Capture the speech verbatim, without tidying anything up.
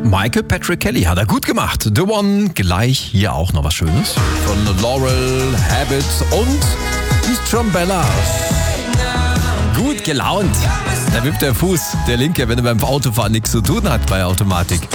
Michael Patrick Kelly hat er gut gemacht. The One, gleich hier auch noch was Schönes. Von Laurel, Habit und die Trombella. Gut gelaunt. Da wippt der Fuß, der linke, wenn er beim Autofahren nichts zu tun hat bei Automatik.